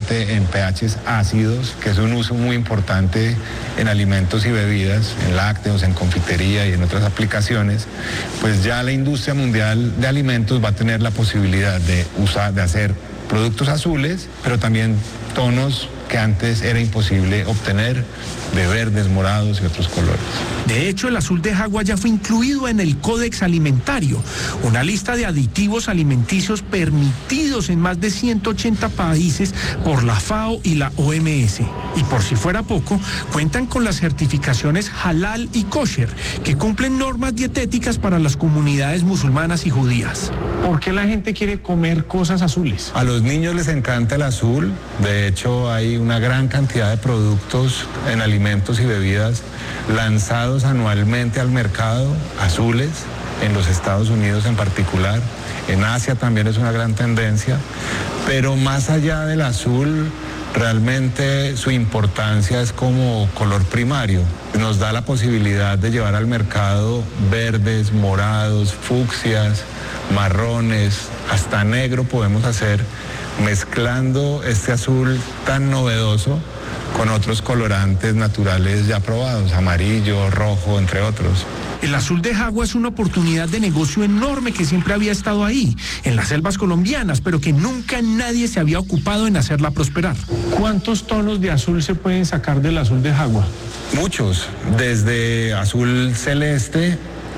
principalmente en pHs ácidos, que es un uso muy importante en alimentos y bebidas, en lácteos, en confitería y en otras aplicaciones, pues ya la industria mundial de alimentos va a tener la posibilidad de hacer productos azules, pero también tonos que antes era imposible obtener, de verdes, morados y otros colores. De hecho, el azul de Jagua ya fue incluido en el Códex Alimentario, una lista de aditivos alimenticios permitidos en más de 180 países por la FAO y la OMS. Y por si fuera poco, cuentan con las certificaciones Halal y Kosher, que cumplen normas dietéticas para las comunidades musulmanas y judías. ¿Por qué la gente quiere comer cosas azules? A los niños les encanta el azul. De hecho, hay una gran cantidad de productos en alimentos y bebidas lanzados anualmente al mercado, azules, en los Estados Unidos en particular. En Asia también es una gran tendencia. Pero más allá del azul, realmente su importancia es como color primario. Nos da la posibilidad de llevar al mercado verdes, morados, fucsias, marrones, hasta negro podemos hacer, mezclando este azul tan novedoso con otros colorantes naturales ya probados, amarillo, rojo, entre otros. El azul de Jagua es una oportunidad de negocio enorme que siempre había estado ahí, en las selvas colombianas, pero que nunca nadie se había ocupado en hacerla prosperar. ¿Cuántos tonos de azul se pueden sacar del azul de Jagua? Muchos, desde azul celeste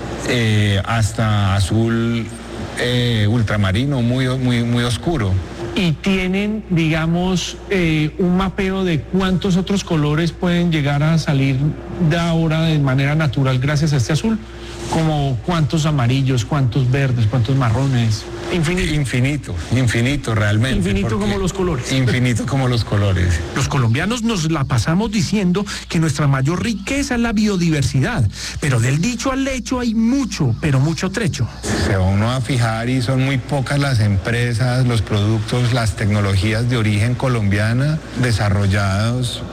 hasta azul ultramarino, muy oscuro. Y tienen, digamos, un mapeo de cuántos otros colores pueden llegar a salir de ahora de manera natural gracias a este azul, como cuántos amarillos, cuántos verdes, cuántos marrones. Infinito realmente. Infinito como los colores. Infinito como los colores. Los colombianos nos la pasamos diciendo que nuestra mayor riqueza es la biodiversidad, pero del dicho al hecho hay mucho, pero mucho trecho. Se va uno a fijar y son muy pocas las empresas, los productos, las tecnologías de origen colombiana desarrollados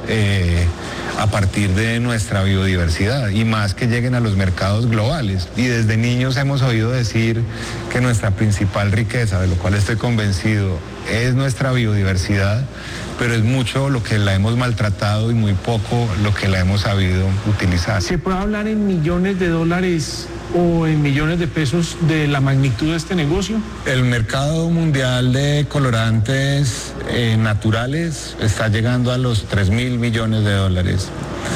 a partir de nuestra biodiversidad y más que lleguen a los mercados globales. Y desde niños hemos oído decir que nuestra principal riqueza, de lo cual estoy convencido, es nuestra biodiversidad, pero es mucho lo que la hemos maltratado y muy poco lo que la hemos sabido utilizar. ¿Se puede hablar en millones de dólares o en millones de pesos de la magnitud de este negocio? El mercado mundial de colorantes naturales está llegando a los 3.000 millones de dólares,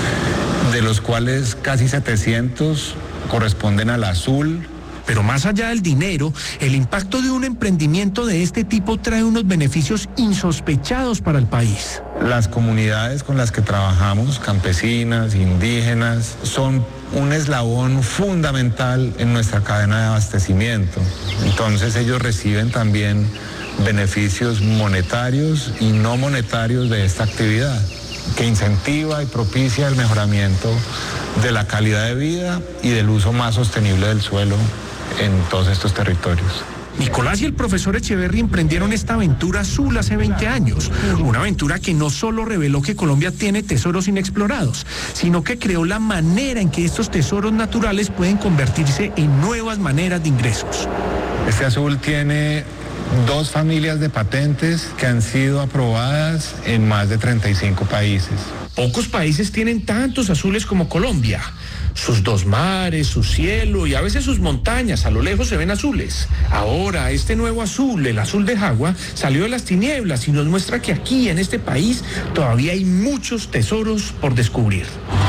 de los cuales casi 700 corresponden al azul. Pero más allá del dinero, el impacto de un emprendimiento de este tipo trae unos beneficios insospechados para el país. Las comunidades con las que trabajamos, campesinas, indígenas, son un eslabón fundamental en nuestra cadena de abastecimiento. Entonces ellos reciben también beneficios monetarios y no monetarios de esta actividad, que incentiva y propicia el mejoramiento de la calidad de vida y del uso más sostenible del suelo en todos estos territorios. Nicolás y el profesor Echeverry emprendieron esta aventura azul hace 20 años, una aventura que no solo reveló que Colombia tiene tesoros inexplorados, sino que creó la manera en que estos tesoros naturales pueden convertirse en nuevas maneras de ingresos. Este azul tiene 2 familias de patentes que han sido aprobadas en más de 35 países. Pocos países tienen tantos azules como Colombia. Sus 2 mares, su cielo y a veces sus montañas a lo lejos se ven azules. Ahora este nuevo azul, el azul de Jagua, salió de las tinieblas y nos muestra que aquí en este país todavía hay muchos tesoros por descubrir.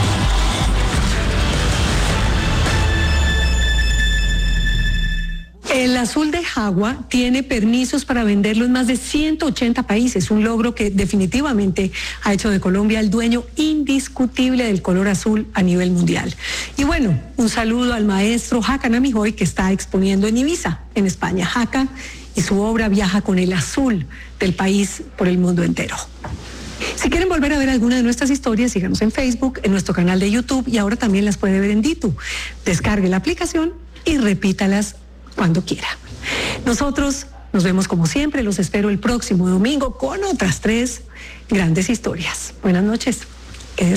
El azul de Jagua tiene permisos para venderlo en más de 180 países, un logro que definitivamente ha hecho de Colombia el dueño indiscutible del color azul a nivel mundial. Y bueno, un saludo al maestro Hakan Amijoy, que está exponiendo en Ibiza, en España. Hakan y su obra viaja con el azul del país por el mundo entero. Si quieren volver a ver alguna de nuestras historias, síganos en Facebook, en nuestro canal de YouTube y ahora también las puede ver en Ditu. Descargue la aplicación y repítalas cuando quiera. Nosotros nos vemos como siempre, los espero el próximo domingo con otras 3 grandes historias. Buenas noches.